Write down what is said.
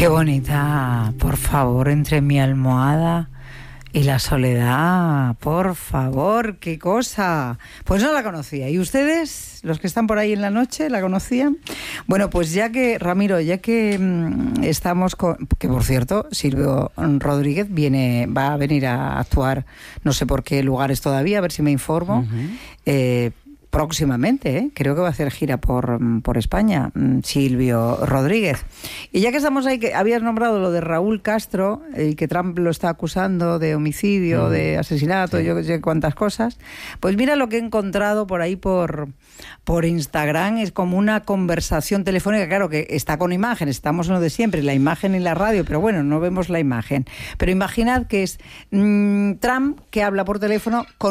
Qué bonita, por favor, entre mi almohada y la soledad, por favor, qué cosa. Pues no la conocía. ¿Y ustedes, los que están por ahí en la noche, la conocían? Bueno, pues ya que, Ramiro, estamos con... Que por cierto, Silvio Rodríguez va a venir a actuar, no sé por qué lugares todavía, a ver si me informo. Próximamente, creo que va a hacer gira por España, Silvio Rodríguez. Y ya que estamos ahí, que habías nombrado lo de Raúl Castro, y que Trump lo está acusando de homicidio, de asesinato, sí. Yo que sé cuántas cosas, pues mira lo que he encontrado por ahí por Instagram. Es como una conversación telefónica, claro que está con imágenes, estamos en lo de siempre, la imagen y la radio, pero bueno, no vemos la imagen. Pero imaginad que es Trump que habla por teléfono con